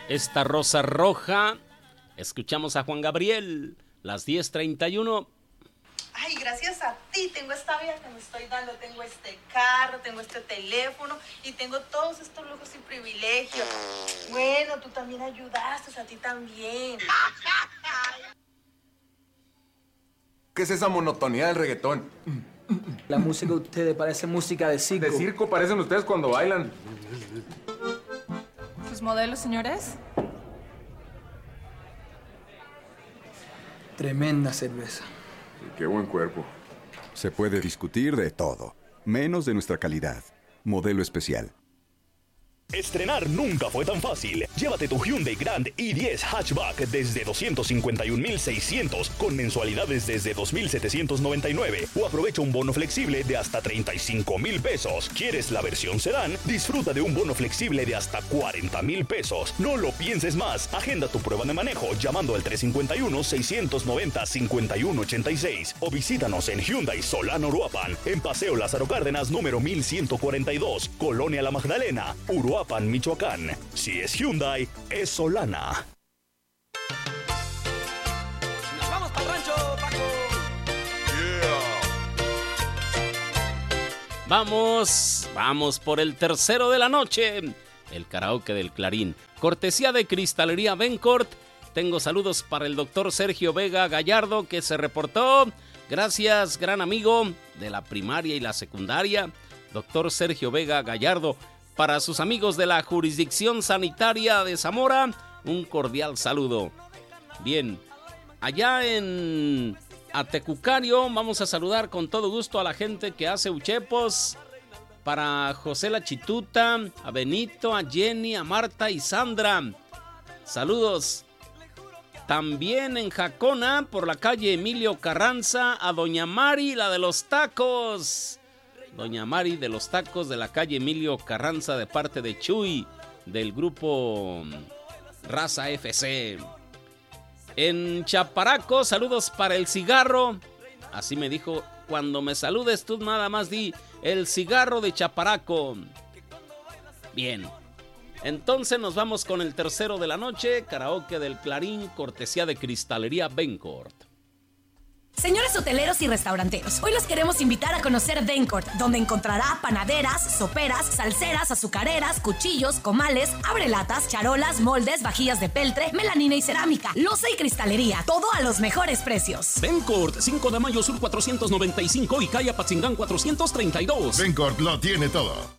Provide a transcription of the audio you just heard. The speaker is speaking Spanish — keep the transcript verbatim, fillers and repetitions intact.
esta rosa roja. Escuchamos a Juan Gabriel, las diez treinta y uno. Ay, gracias a ti tengo esta vida que me estoy dando. Tengo este carro, tengo este teléfono y tengo todos estos lujos y privilegios. Bueno, tú también ayudaste, a ti también. ¿Qué es esa monotonía del reggaetón? La música de ustedes parece música de circo. De circo parecen ustedes cuando bailan. ¿Sus modelos, señores? Tremenda cerveza. Qué buen cuerpo. Se puede discutir de todo, menos de nuestra calidad. Modelo especial. Estrenar nunca fue tan fácil. Llévate tu Hyundai Grand i diez Hatchback desde doscientos cincuenta y un mil seiscientos con mensualidades desde dos mil setecientos noventa y nueve o aprovecha un bono flexible de hasta treinta y cinco mil pesos. ¿Quieres la versión sedán? Disfruta de un bono flexible de hasta cuarenta mil pesos. No lo pienses más. Agenda tu prueba de manejo llamando al tres cinco uno, seis nueve cero, cinco uno ocho seis o visítanos en Hyundai Solano Uruapan, en Paseo Lázaro Cárdenas número mil ciento cuarenta y dos, Colonia La Magdalena, Uruapan, Michoacán. Si es Hyundai, es Solana. Nos vamos para el rancho, Paco. Yeah. Vamos, vamos por el tercero de la noche. El karaoke del Clarín. Cortesía de Cristalería Bencourt. Tengo saludos para el doctor Sergio Vega Gallardo, que se reportó. Gracias, gran amigo de la primaria y la secundaria. Doctor Sergio Vega Gallardo. Para sus amigos de la jurisdicción sanitaria de Zamora, un cordial saludo. Bien, allá en Atecucario vamos a saludar con todo gusto a la gente que hace uchepos. Para José La Chituta, a Benito, a Jenny, a Marta y Sandra. Saludos. También en Jacona, por la calle Emilio Carranza, a Doña Mari, la de los tacos. Doña Mari de los tacos de la calle Emilio Carranza de parte de Chuy del grupo Raza F C. En Chaparaco, saludos para el cigarro. Así me dijo, cuando me saludes tú nada más di el cigarro de Chaparaco. Bien, entonces nos vamos con el tercero de la noche, karaoke del Clarín, cortesía de Cristalería Bencourt. Señores hoteleros y restauranteros, hoy los queremos invitar a conocer Bencourt, donde encontrará panaderas, soperas, salseras, azucareras, cuchillos, comales, abrelatas, charolas, moldes, vajillas de peltre, melanina y cerámica, loza y cristalería, todo a los mejores precios. Bencourt, cinco de mayo sur cuatrocientos noventa y cinco y calle Apatzingán cuatrocientos treinta y dos. Bencourt lo tiene todo.